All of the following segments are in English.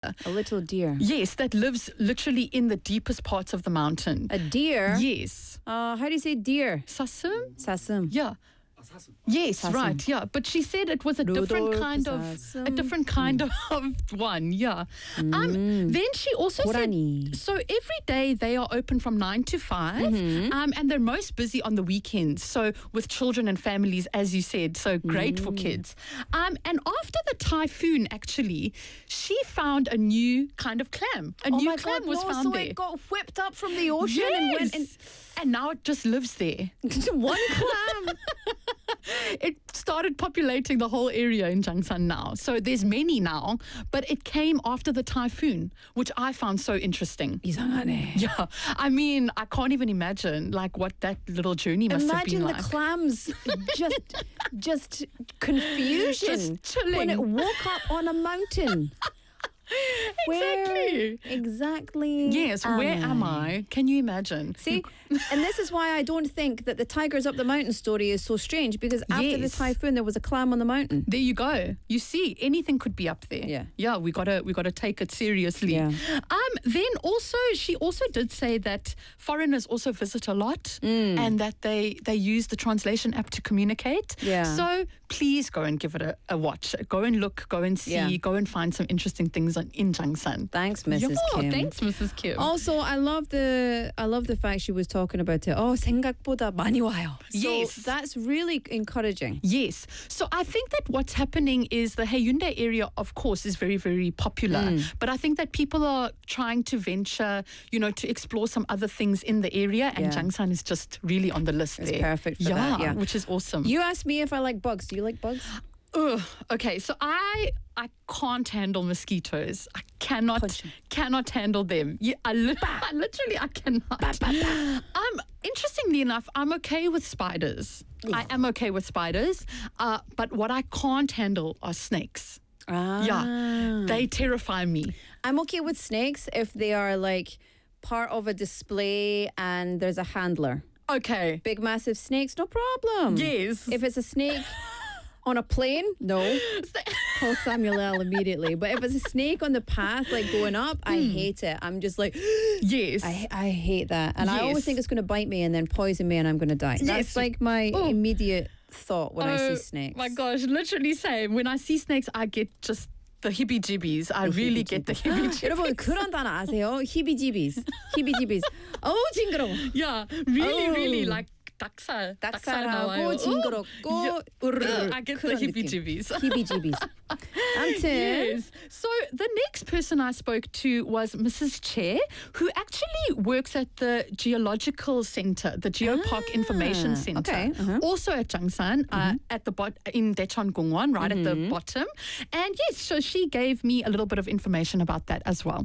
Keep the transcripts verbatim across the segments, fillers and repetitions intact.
deer. A little deer. Yes, that lives literally in the deepest parts of the mountain. A deer? Yes. Uh, how do you say deer? Sasum? Sasum. Yeah. Yes, Sasum. right, yeah. But she said it was a different Rudolph kind of Sasum. a different kind of one, yeah. Um, then she also Korani. said so every day they are open from nine to five, um, and they're most busy on the weekends. So with children and families, as you said, so great for kids. Um, and after the typhoon, actually, she found a new kind of clam. A Oh new my clam God, was no, found so there. it got whipped up from the ocean yes. and went and and now it just lives there. one clam. It started populating the whole area in Jangsan now. So there's many now, but it came after the typhoon, which I found so interesting. 이상하네. Yeah, I mean, I can't even imagine like what that little journey must Imagine have the been like. clams just just confusion Just chilling. when it woke up on a mountain. Exactly. Where exactly. Yes, where am I? Can you imagine? See, and this is why I don't think that the tigers up the mountain story is so strange, because after the Yes. typhoon there was a clam on the mountain. There you go. You see, anything could be up there. Yeah. Yeah, we gotta we gotta take it seriously. Yeah. Um, then also she also did say that foreigners also visit a lot and that they they use the translation app to communicate. Yeah. So please go and give it a, a watch. Go and look, go and see, Yeah. go and find some interesting things on, in Jangsan. Thanks, Missus Yeah, Kim. thanks, Missus Kim. Also, I love the I love the fact she was talking about it. Oh, 생각보다 많이 와요. So Yes. that's really encouraging. Yes. So I think that what's happening is the Hyundai area, of course, is very, very popular. But I think that people are trying to venture, you know, to explore some other things in the area. And Yeah. Jangsan is just really on the list It's there. perfect for yeah, that, yeah. which is awesome. You asked me if I like bugs. Do you like bugs? Ugh, okay, so I I can't handle mosquitoes. I cannot Punch 'em. cannot handle them. Yeah, I, li- I literally I cannot. Um, interestingly enough, I'm okay with spiders. I am okay with spiders. Uh, but what I can't handle are snakes. Ah. Yeah, they terrify me. I'm okay with snakes if they are like part of a display and there's a handler. Okay. Big massive snakes, no problem. Yes. If it's a snake on a plane, no. Call Samuel L immediately. But if it's a snake on the path, like going up, I hate it. I'm just like, Yes. I I hate that. And I always Yes. think it's going to bite me and then poison me and I'm going to die. That's Yes. like my Oh. immediate thought when I Oh, see snakes. My gosh, literally same. When I see snakes, I get just the heebie-jeebies. I really get the heebie-jeebies. 여러분 그런 단어 아세요? 히비지비스. 히비지비스. 어우 징그러워. Yeah, really, Oh. really like 닭살. 딱살하고 징그럽고 으르르 I get the 그런 느낌. heebie-jeebies. 히비지비스. 아무튼 Yes. So the next person I spoke to was Missus Che, who actually works at the Geological Center, the Geopark Ah, Information Center, okay, uh-huh. also at Jangsan, uh, at the bot in Daecheon Gungwon, right at the bottom. And yes, so she gave me a little bit of information about that as well.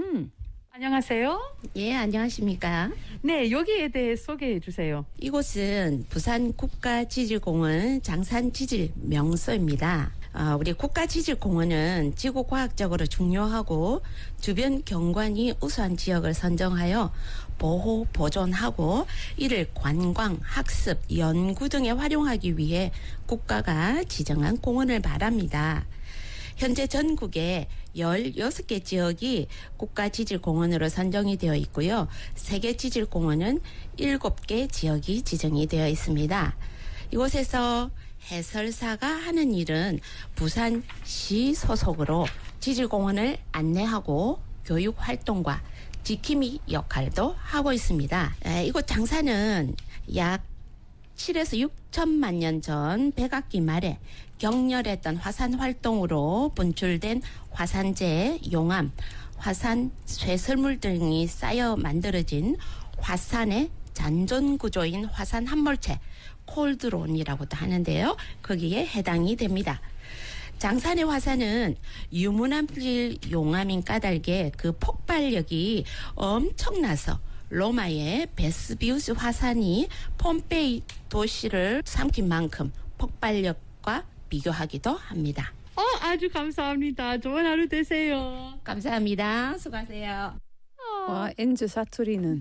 안녕하세요. 예, 안녕하십니까. 네, 여기에 대해 소개해 주세요. 이곳은 부산 국가지질공원 장산지질 명소입니다. 어, 우리 국가지질공원은 지구과학적으로 중요하고 주변 경관이 우수한 지역을 선정하여 보호, 보존하고 이를 관광, 학습, 연구 등에 활용하기 위해 국가가 지정한 공원을 말합니다. 현재 전국에 열여섯 개 지역이 국가지질공원으로 선정이 되어 있고요. 세계지질공원은 일곱 개 지역이 지정이 되어 있습니다. 이곳에서 해설사가 하는 일은 부산시 소속으로 지질공원을 안내하고 교육활동과 지킴이 역할도 하고 있습니다. 이곳 장산은 약 칠에서 육천만 년 전 백악기 말에 격렬했던 화산 활동으로 분출된 화산재, 용암, 화산 쇠설물 등이 쌓여 만들어진 화산의 잔존 구조인 화산 함몰체, 콜드론이라고도 하는데요. 거기에 해당이 됩니다. 장산의 화산은 유문암질 용암인 까닭에 그 폭발력이 엄청나서 로마의 베스비우스 화산이 폼페이 도시를 삼킨 만큼 폭발력과 비교하기도 합니다. 어, 아주 감사합니다. 좋은 하루 되세요. 감사합니다. 수고하세요. 와 엔즈 사투리는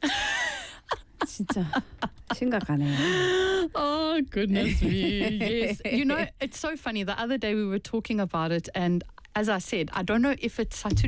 진짜 심각하네요. Oh, goodness me. Yes. You know, it's so funny. The other day we were talking about it, and as I said, I don't know if it's Saturday